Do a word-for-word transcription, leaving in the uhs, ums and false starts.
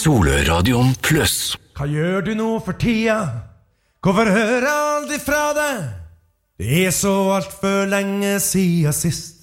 Soløradion Plus. Hva gjør du nå for tida? Hvorfor hører jeg aldri fra deg? Det er så alt for lenge siden sist.